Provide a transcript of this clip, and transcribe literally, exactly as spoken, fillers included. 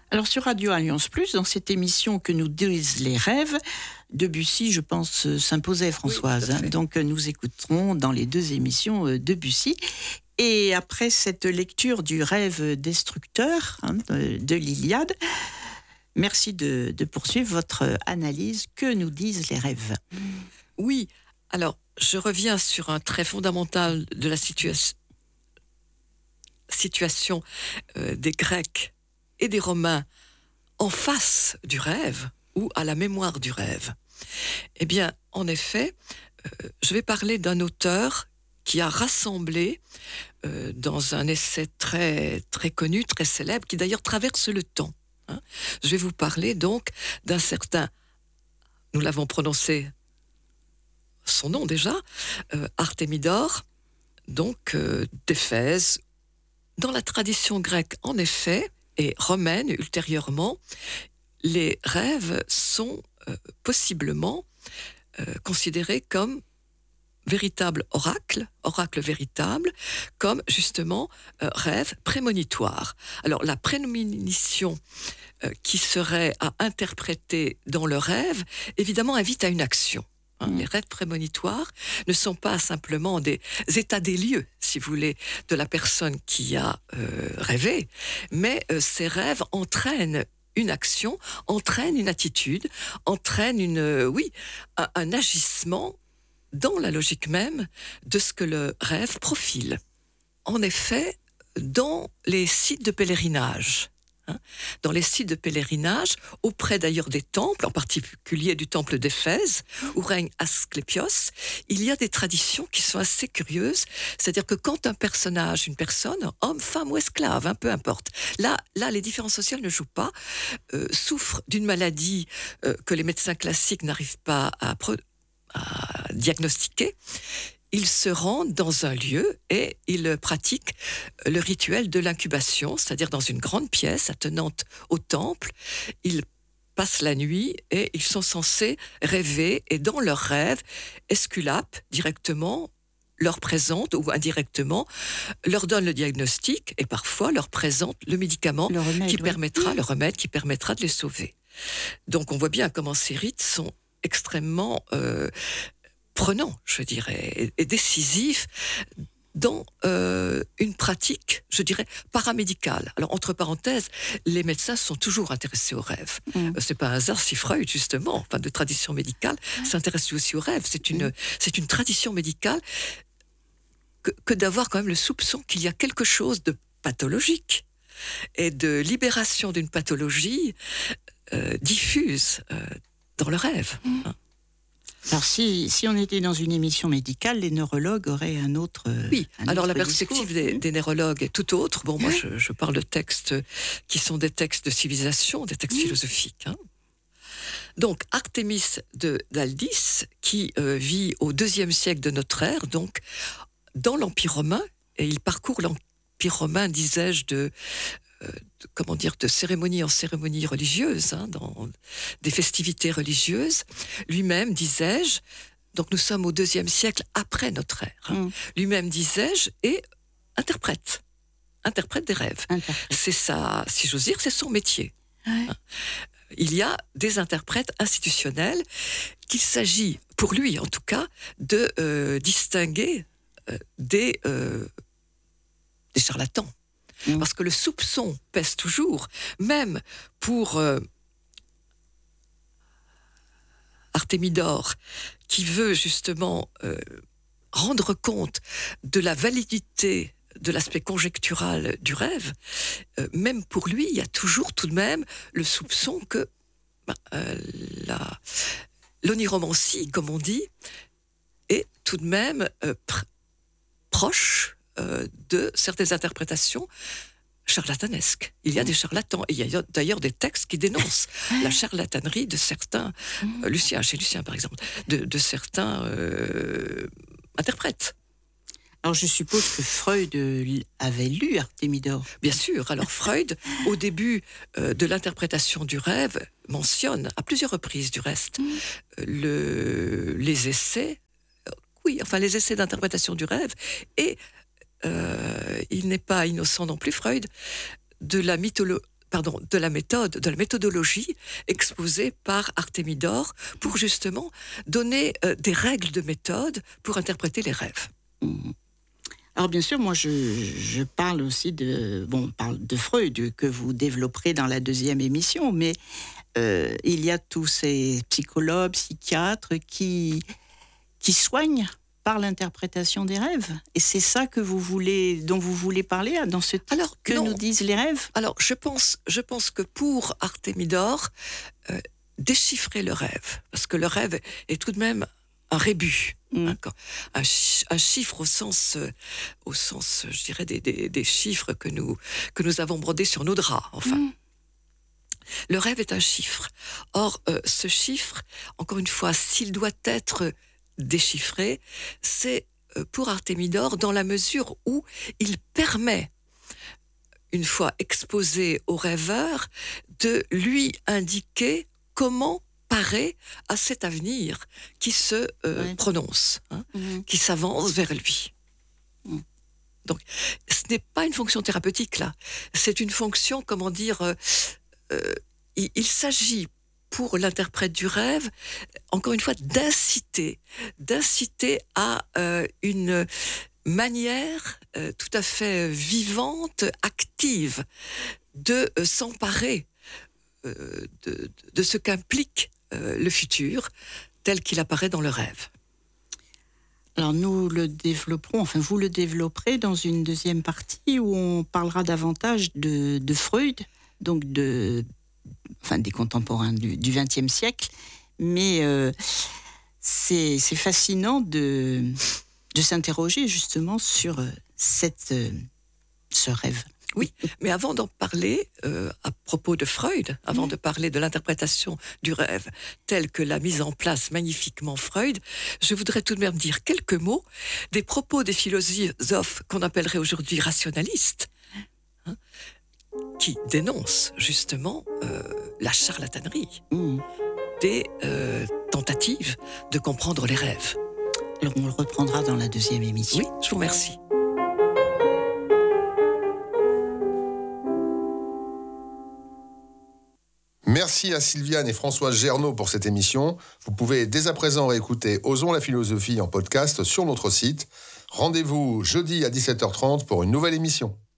Alors sur Radio Alliance Plus, dans cette émission que nous disent les rêves, Debussy, je pense, euh, s'imposait, Françoise. Oui, tout à hein. fait. Donc euh, nous écouterons dans les deux émissions euh, Debussy. Et après cette lecture du rêve destructeur hein, de, de l'Iliade, merci de, de poursuivre votre analyse. Que nous disent les rêves? Oui, alors je reviens sur un trait fondamental de la situa- situation euh, des Grecs et des Romains en face du rêve ou à la mémoire du rêve. Eh bien, en effet, euh, je vais parler d'un auteur qui a rassemblé euh, dans un essai très, très connu, très célèbre, qui d'ailleurs traverse le temps. hein. Je vais vous parler donc d'un certain, nous l'avons prononcé, son nom déjà, euh, Artémidore, donc euh, d'Éphèse. Dans la tradition grecque, en effet, et romaine ultérieurement, les rêves sont euh, possiblement euh, considérés comme véritables oracles, oracles véritables, comme justement euh, rêves prémonitoires. Alors la prémonition euh, qui serait à interpréter dans le rêve, évidemment invite à une action. Hein, Mm. Les rêves prémonitoires ne sont pas simplement des états des lieux, si vous voulez, de la personne qui a euh, rêvé, mais euh, ces rêves entraînent une action, entraînent une attitude, entraînent une, euh, oui, un, un agissement dans la logique même de ce que le rêve profile. En effet, dans les sites de pèlerinage, hein, dans les sites de pèlerinage, auprès d'ailleurs des temples, en particulier du temple d'Éphèse, où règne Asclépios, il y a des traditions qui sont assez curieuses. C'est-à-dire que quand un personnage, une personne, homme, femme ou esclave, hein, peu importe, là, là, les différences sociales ne jouent pas, euh, souffre d'une maladie euh, que les médecins classiques n'arrivent pas à, pro- à diagnostiquer, ils se rendent dans un lieu et ils pratiquent le rituel de l'incubation, c'est-à-dire dans une grande pièce attenante au temple. Ils passent la nuit et ils sont censés rêver, et dans leurs rêves, Esculape directement leur présente ou indirectement leur donne le diagnostic et parfois leur présente le médicament Le remède, qui oui. permettra, le remède qui permettra de les sauver. Donc on voit bien comment ces rites sont extrêmement euh, prenants, je dirais, et, et décisifs dans euh, une pratique, je dirais, paramédicale. Alors, entre parenthèses, les médecins sont toujours intéressés aux rêves. Mm. Euh, c'est pas un hasard si Freud, justement, enfin, de tradition médicale, s'intéresse lui aussi aux rêves. C'est une, c'est une tradition médicale que, que d'avoir quand même le soupçon qu'il y a quelque chose de pathologique et de libération d'une pathologie euh, diffuse euh, dans le rêve. hein. Alors si, si on était dans une émission médicale, les neurologues auraient un autre euh, Oui, un alors autre la perspective discours. des, des neurologues est tout autre. Bon, moi, Oui. je, je parle de textes qui sont des textes de civilisation, des textes Oui. philosophiques. hein. Donc, Artémis de d'Aldis, qui euh, vit au deuxième siècle de notre ère, donc dans l'Empire romain, et il parcourt l'Empire romain, disais-je, de, euh, de- comment dire, de cérémonie en cérémonie religieuse, hein, dans des festivités religieuses. Lui-même, disais-je, donc nous sommes au deuxième siècle après notre ère. hein. Mm. Lui-même, disais-je, et interprète, interprète des rêves. Interprète. C'est ça, si j'ose dire, c'est son métier. Ouais. Il y a des interprètes institutionnels qu'il s'agit, pour lui en tout cas, de euh, distinguer euh, des, euh, des charlatans. Mm. Parce que le soupçon pèse toujours, même pour euh, Artémidore, qui veut justement euh, rendre compte de la validité de l'aspect conjectural du rêve, euh, même pour lui, il y a toujours tout de même le soupçon que bah, euh, la, l'oniromancie, comme on dit, est tout de même euh, pr- proche euh, de certaines interprétations charlatanesques. Il y a des charlatans, et il y a d'ailleurs des textes qui dénoncent la charlatanerie de certains, euh, Lucien, chez Lucien par exemple, de, de certains euh, interprètes. Alors je suppose que Freud euh, avait lu Artémidore. Bien sûr, alors Freud, au début euh, de l'interprétation du rêve, mentionne à plusieurs reprises du reste euh, le, les essais, euh, oui, enfin les essais d'interprétation du rêve, et euh, il n'est pas innocent non plus, Freud, de la mytholo- pardon, de la méthode, de la méthodologie exposée par Artémidore pour justement donner euh, des règles de méthode pour interpréter les rêves. Mmh. Alors bien sûr, moi je, je parle aussi de, bon, on parle de Freud que vous développerez dans la deuxième émission, mais euh, il y a tous ces psychologues, psychiatres qui, qui soignent par l'interprétation des rêves. Et c'est ça que vous voulez, dont vous voulez parler dans ce titre, Alors, que non. nous disent les rêves. Alors je pense, je pense que pour Artémidore, euh, déchiffrer le rêve, parce que le rêve est tout de même un rébus, Mm. hein, quand- un, chi- un chiffre au sens, euh, au sens, je dirais, des, des, des chiffres que nous, que nous avons brodés sur nos draps, enfin. Mm. Le rêve est un chiffre. Or, euh, ce chiffre, encore une fois, s'il doit être déchiffré, c'est euh, pour Artémidore dans la mesure où il permet, une fois exposé au rêveur, de lui indiquer comment parer à cet avenir qui se euh, Ouais. prononce, hein, Mm. qui s'avance vers lui. Mm. Donc, ce n'est pas une fonction thérapeutique, là. C'est une fonction, comment dire, euh, euh, il, il s'agit pour l'interprète du rêve, encore une fois, d'inciter, d'inciter à euh, une manière euh, tout à fait vivante, active, de euh, s'emparer euh, de, de ce qu'implique euh, le futur tel qu'il apparaît dans le rêve. Alors nous le développerons, enfin vous le développerez dans une deuxième partie où on parlera davantage de, de Freud, donc de, enfin des contemporains du vingtième siècle, mais euh, c'est, c'est fascinant de, de s'interroger justement sur cette, ce rêve. Oui, mais avant d'en parler, euh, à propos de Freud, avant mmh. de parler de l'interprétation du rêve telle que l'a mise en place magnifiquement Freud, je voudrais tout de même dire quelques mots des propos des philosophes qu'on appellerait aujourd'hui rationalistes, hein, qui dénoncent justement euh, la charlatanerie mmh. des euh, tentatives de comprendre les rêves. Alors on le reprendra dans la deuxième émission. Oui, je vous remercie. Merci à Sylviane et Françoise Gernaud pour cette émission. Vous pouvez dès à présent réécouter Osons la philosophie en podcast sur notre site. Rendez-vous jeudi à dix-sept heures trente pour une nouvelle émission.